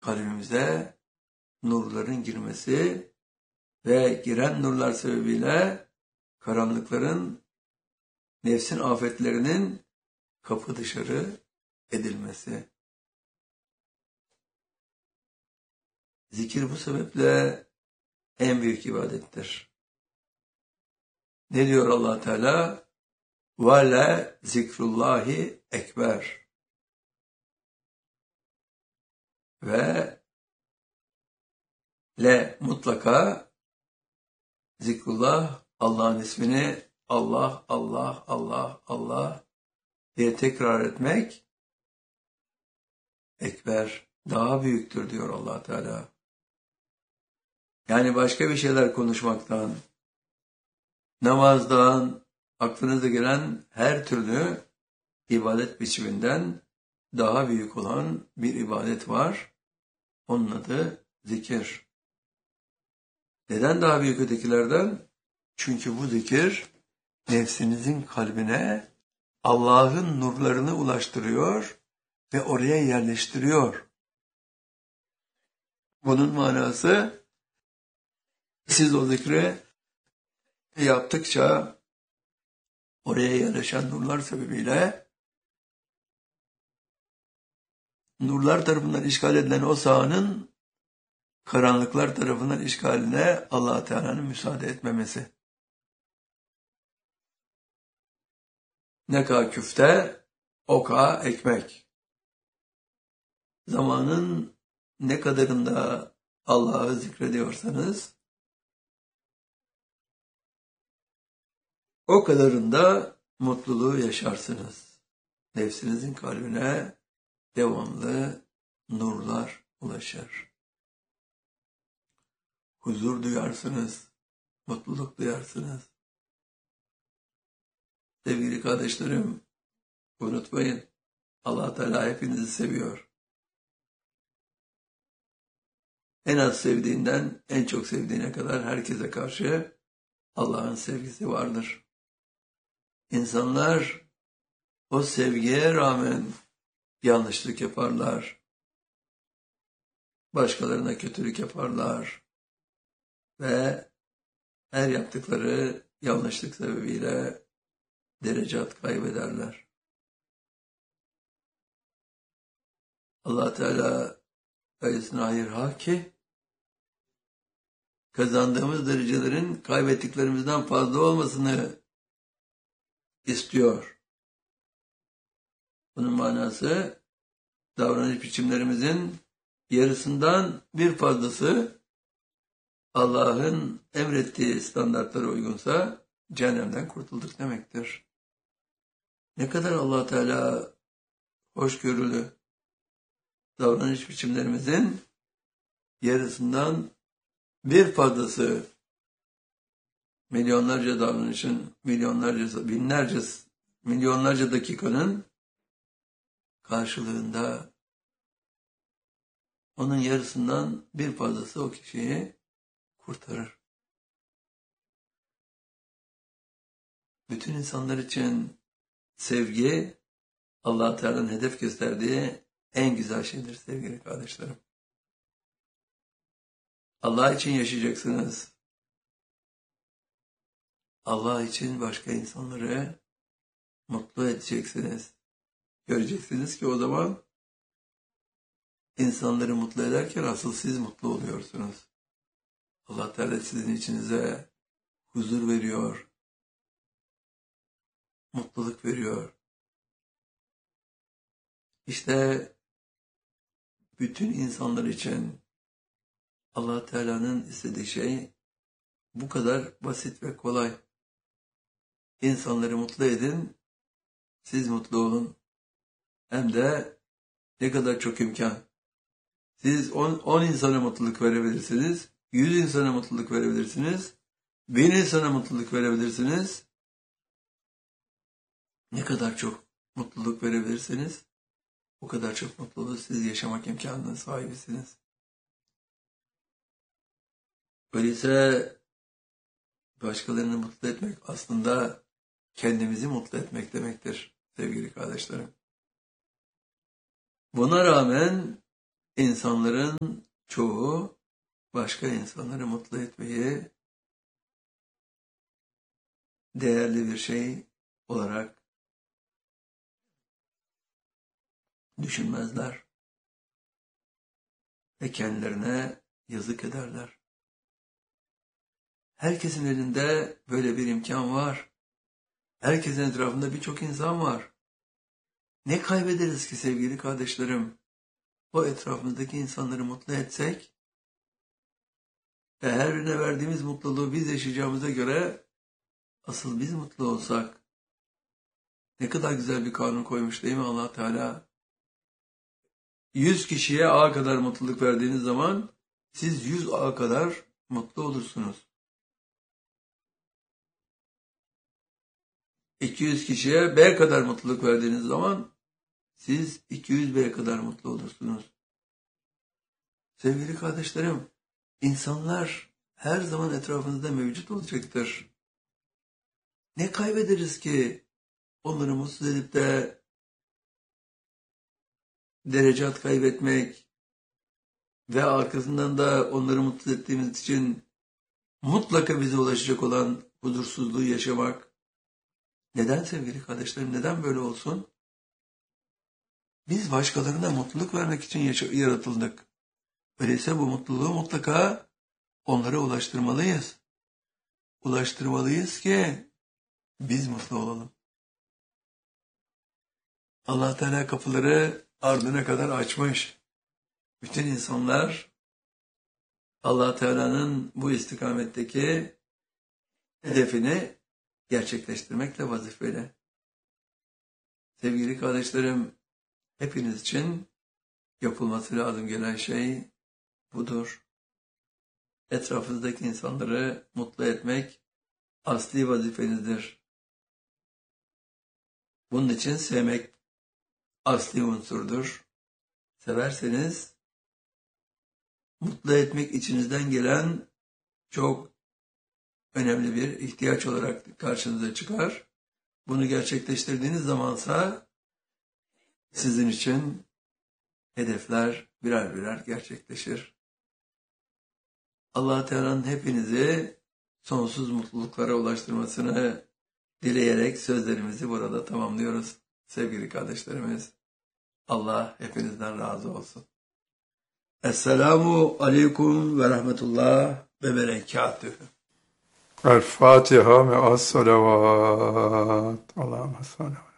kalbimize nurların girmesi ve giren nurlar sebebiyle karanlıkların, nefsin afetlerinin kapı dışarı edilmesi. Zikir bu sebeple en büyük ibadettir. Ne diyor Allah Teala? Ve le zikrullahi ekber. Ve le mutlaka zikrullah, Allah'ın ismini Allah, Allah, Allah, Allah diye tekrar etmek ekber, daha büyüktür diyor Allah Teala. Yani başka bir şeyler konuşmaktan, namazdan, aklınıza gelen her türlü ibadet biçiminden daha büyük olan bir ibadet var. Onun adı zikir. Neden daha büyük ötekilerden? Çünkü bu zikir nefsinizin kalbine Allah'ın nurlarını ulaştırıyor ve oraya yerleştiriyor. Bunun manası siz o zikri yaptıkça oraya yerleşen nurlar sebebiyle nurlar tarafından işgal edilen o sahanın karanlıklar tarafından işgaline Allah Teala'nın müsaade etmemesi. Ne kadar küfte, o kadar ekmek. Zamanın ne kadarında Allah'ı zikrediyorsanız, o kadarında mutluluğu yaşarsınız. Nefsinizin kalbine devamlı nurlar ulaşır. Huzur duyarsınız, mutluluk duyarsınız. Sevgili kardeşlerim, unutmayın, Allah Teala hepinizi seviyor. En az sevdiğinden en çok sevdiğine kadar herkese karşı Allah'ın sevgisi vardır. İnsanlar o sevgiye rağmen yanlışlık yaparlar. Başkalarına kötülük yaparlar. Ve her yaptıkları yanlışlık sebebiyle derecat kaybederler. Allah Teala öylesine hayır ha ki kazandığımız derecelerin kaybettiklerimizden fazla olmasını istiyor. Bunun manası davranış biçimlerimizin yarısından bir fazlası Allah'ın emrettiği standartlara uygunsa cehennemden kurtulduk demektir. Ne kadar Allah Teala hoşgörülü, davranış biçimlerimizin yarısından bir fazlası milyonlarca davranışın, milyonlarca dakikanın karşılığında onun yarısından bir fazlası o kişiyi kurtarır. Bütün insanlar için sevgi Allah Teala'nın hedef gösterdiği en güzel şeydir sevgili kardeşlerim. Allah için yaşayacaksınız. Allah için başka insanları mutlu edeceksiniz. Göreceksiniz ki o zaman insanları mutlu ederken asıl siz mutlu oluyorsunuz. Allah Teala sizin içinize huzur veriyor, mutluluk veriyor. İşte bütün insanlar için Allah Teala'nın istediği şey bu kadar basit ve kolay. İnsanları mutlu edin, siz mutlu olun. Hem de ne kadar çok imkan. Siz 10 insana mutluluk verebilirsiniz, 100 insana mutluluk verebilirsiniz, 1000 insana mutluluk verebilirsiniz. Ne kadar çok mutluluk verebilirsiniz, o kadar çok mutluluğu siz yaşamak imkanına sahibisiniz. Öyleyse başkalarını mutlu etmek aslında kendimizi mutlu etmek demektir sevgili kardeşlerim. Buna rağmen İnsanların çoğu başka insanları mutlu etmeyi değerli bir şey olarak düşünmezler ve kendilerine yazık ederler. Herkesin elinde böyle bir imkan var. Herkesin etrafında birçok insan var. Ne kaybederiz ki sevgili kardeşlerim? O etrafımızdaki insanları mutlu etsek ve her birine verdiğimiz mutluluğu biz yaşayacağımıza göre asıl biz mutlu olsak, ne kadar güzel bir kanun koymuş değil mi Allah Teala? 100 kişiye A kadar mutluluk verdiğiniz zaman siz 100 A kadar mutlu olursunuz. 200 kişiye B kadar mutluluk verdiğiniz zaman siz 200 B kadar mutlu olursunuz. Sevgili kardeşlerim, insanlar her zaman etrafınızda mevcut olacaktır. Ne kaybederiz ki onları mutsuz edip de derecat kaybetmek ve arkasından da onları mutsuz ettiğimiz için mutlaka bize ulaşacak olan huzursuzluğu yaşamak. Neden sevgili kardeşlerim, neden böyle olsun? Biz başkalarına mutluluk vermek için yaratıldık. Öyleyse bu mutluluğu mutlaka onlara ulaştırmalıyız. Ulaştırmalıyız ki biz mutlu olalım. Allah Teala kapıları ardına kadar açmış. Bütün insanlar Allah Teala'nın bu istikametteki hedefini gerçekleştirmekle vazifeli. Sevgili kardeşlerim, hepiniz için yapılması lazım gelen şey budur. Etrafınızdaki insanları mutlu etmek asli vazifenizdir. Bunun için sevmek asli unsurdur. Severseniz mutlu etmek içinizden gelen çok önemli bir ihtiyaç olarak karşınıza çıkar. Bunu gerçekleştirdiğiniz zamansa sizin için hedefler birer birer gerçekleşir. Allah Teala'nın hepinizi sonsuz mutluluklara ulaştırmasını dileyerek sözlerimizi burada tamamlıyoruz. Sevgili kardeşlerimiz, Allah hepinizden razı olsun. Esselamu aleyküm ve rahmetullah ve berekatühü. El Fatiha ve as-salavat. Allahümme salli.